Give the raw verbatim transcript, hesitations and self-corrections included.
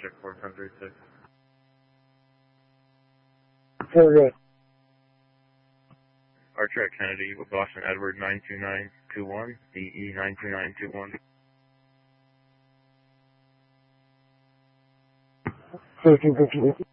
check four ten three six. Very good. Archer at Kennedy with Boston Edward nine two nine two one, D E nine two nine two one. thirteen fifty.